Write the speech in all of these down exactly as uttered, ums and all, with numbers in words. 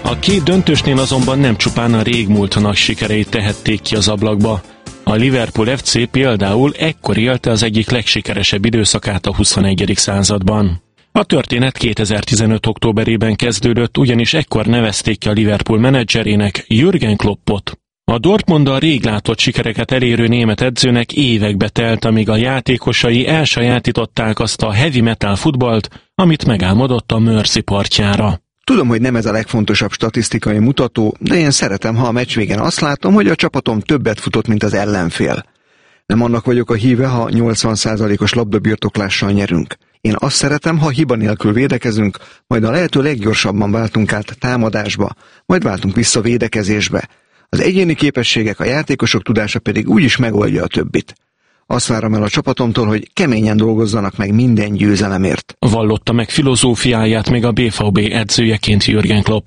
A két döntősnél azonban nem csupán a régmúlt nagy sikereit tehették ki az ablakba. A Liverpool ef cé például ekkor élte az egyik legsikeresebb időszakát a huszonegyedik században. A történet kétezer-tizenöt októberében kezdődött, ugyanis ekkor nevezték ki a Liverpool menedzserének Jürgen Kloppot. A Dortmunddal rég látott sikereket elérő német edzőnek évekbe telt, amíg a játékosai elsajátították azt a heavy metal futballt, amit megálmodott a Mersey partjára. Tudom, hogy nem ez a legfontosabb statisztikai mutató, de én szeretem, ha a meccs végén azt látom, hogy a csapatom többet futott, mint az ellenfél. Nem annak vagyok a híve, ha nyolcvan százalékos labdabirtoklással nyerünk. Én azt szeretem, ha hiba nélkül védekezünk, majd a lehető leggyorsabban váltunk át támadásba, majd váltunk vissza védekezésbe. Az egyéni képességek, a játékosok tudása pedig úgyis megoldja a többit. Azt várom el a csapatomtól, hogy keményen dolgozzanak meg minden győzelemért. Vallotta meg filozófiáját még a bé vé bé edzőjeként Jürgen Klopp.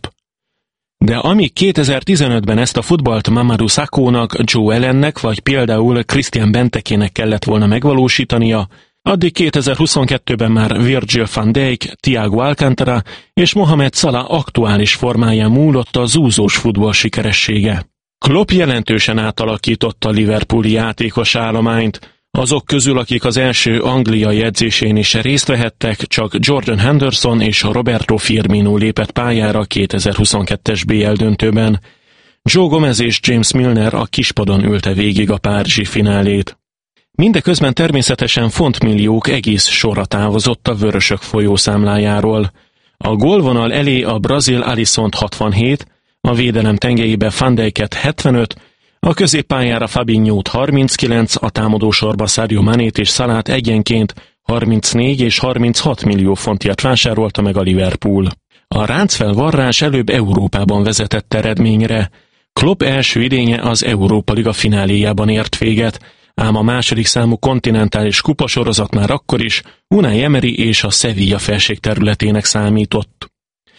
De amíg kétezer-tizenötben ezt a futballt Mamadou Sakónak, Joe Allennek vagy például Christian Bentekének kellett volna megvalósítania, addig kétezer-huszonkettőben már Virgil van Dijk, Thiago Alcantara és Mohamed Salah aktuális formáján múlott a zúzós futball sikeressége. Klopp jelentősen átalakította a liverpooli játékos állományt. Azok közül, akik az első angliai edzésén is részt vehettek, csak Jordan Henderson és Roberto Firmino lépett pályára a kétezer-huszonkettes bé el döntőben. Joe Gomez és James Milner a kispadon ülte végig a párizsi finálét. Mindeközben természetesen fontmilliók egész sorra távozott a vörösök folyószámlájáról. A gólvonal elé a brazil Alissont hatvanhét, a védelem tengelyébe Van Dijket hetvenöt, a középpályára Fabinhót harminckilenc, a támadósorba Sadio Manét és Salát egyenként harmincnégy és harminchat millió fontért vásárolta meg a Liverpool. A ráncfelvarrás előbb Európában vezetett eredményre. Klopp első idénye az Európa Liga fináléjában ért véget, ám a második számú kontinentális kupasorozat már akkor is Unai Emery és a Sevilla felségterületének számított.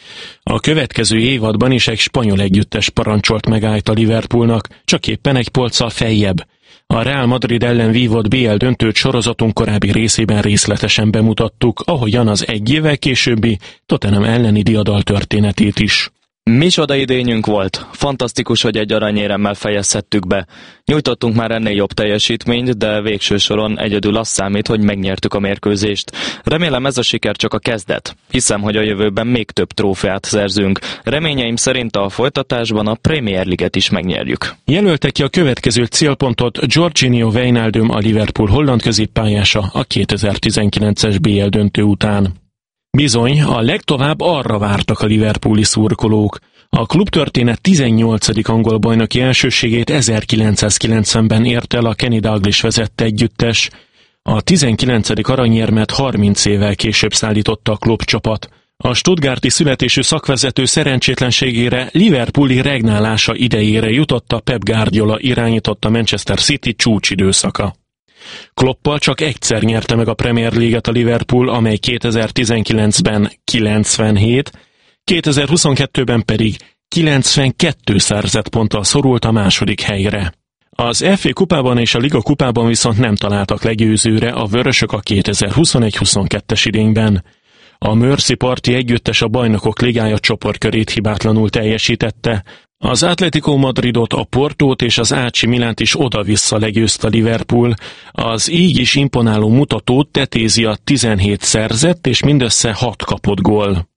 A következő évadban is egy spanyol együttes parancsolt megállt a Liverpoolnak, csak éppen egy polccal feljebb. A Real Madrid ellen vívott bé el döntőt sorozatunk korábbi részében részletesen bemutattuk, ahogyan az egy évvel későbbi Tottenham elleni diadal történetét is. Micsoda idényünk volt. Fantasztikus, hogy egy aranyéremmel fejezhettük be. Nyújtottunk már ennél jobb teljesítményt, de végső soron egyedül az számít, hogy megnyertük a mérkőzést. Remélem ez a siker csak a kezdet. Hiszem, hogy a jövőben még több trófeát szerzünk. Reményeim szerint a folytatásban a Premier League-et is megnyerjük. Jelölte ki a következő célpontot Jorginho Wijnaldum, a Liverpool holland középpályása a kétezer-tizenkilences bé el döntő után. Bizony, a legtovább arra vártak a liverpooli szurkolók. A klubtörténet tizennyolcadik angol bajnoki elsőségét ezerkilencszázkilencvenben ért el a Kenny Dalglish vezette együttes. A tizenkilencedik aranyérmet harminc évvel később szállította a Klopp csapat. A stuttgarti születésű szakvezető szerencsétlenségére liverpooli regnálása idejére jutott a Pep Guardiola irányította Manchester City csúcsidőszaka. Kloppal csak egyszer nyerte meg a Premier League-et a Liverpool, amely kétezer-tizenkilencben kilencvenhét, kétezer-huszonkettőben pedig kilencvenkettő szerzett ponttal szorult a második helyre. Az ef á kupában és a Liga kupában viszont nem találtak legyőzőre a vörösök a kétezer-huszonegy-huszonkettes idényben. A Mersey parti együttes a Bajnokok Ligája csoportkörét hibátlanul teljesítette. Az Atletico Madridot, a Portót és az á cé Milánt is oda-vissza legyőzte a Liverpool. Az így is imponáló mutatót tetézi a tizenhét szerzett és mindössze hat kapott gól.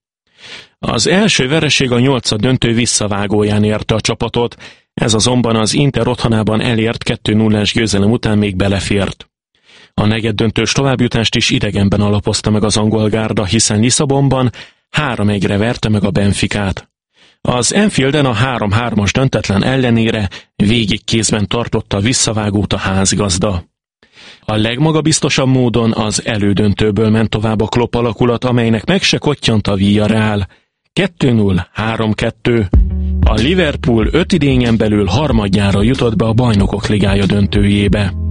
Az első vereség a nyolcad döntő visszavágóján érte a csapatot, ez azonban az Inter otthonában elért kettő nullás győzelem után még belefért. A negyeddöntős továbbjutást is idegenben alapozta meg az angol gárda, hiszen Lisszabonban három egyre verte meg a Benficát. Az Anfielden a három-hármas döntetlen ellenére végig kézben tartotta a visszavágót a házigazda. A legmagabiztosabb módon az elődöntőből ment tovább a Klopp alakulat, amelynek meg se kottyant a Villarreal. kettő null, három kettő. A Liverpool öt idényen belül harmadjára jutott be a Bajnokok Ligája döntőjébe.